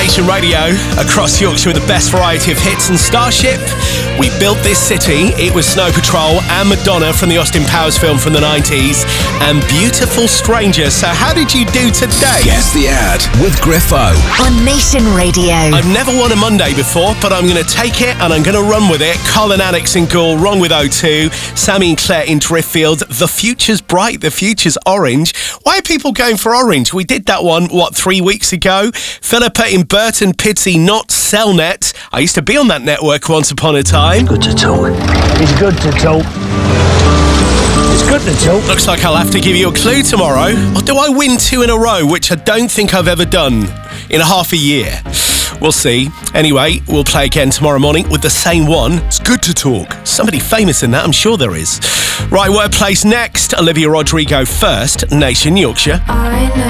Nation Radio, across Yorkshire with the best variety of hits and Starship. We built this city. It was Snow Patrol and Madonna from the Austin Powers film from the 90s and Beautiful Stranger. So how did you do today? Guess the ad with Griffo. On Nation Radio. I've never won a Monday before, but I'm going to take it and I'm going to run with it. Colin Alex in Gaul, Wrong with O2. Sammy and Claire in Driffield. The future's bright, the future's orange. Why are people going for orange? We did that one, 3 weeks ago? Philippa in Burton, Pitsea, not Cellnet. I used to be on that network once upon a time. Good to talk. It's good to talk. It's good to talk. Looks like I'll have to give you a clue tomorrow. Or do I win 2 in a row, which I don't think I've ever done in half a year? We'll see. Anyway, we'll play again tomorrow morning with the same one. It's good to talk. Somebody famous in that, I'm sure there is. Right, Workplace next. Olivia Rodrigo first. Nation Yorkshire.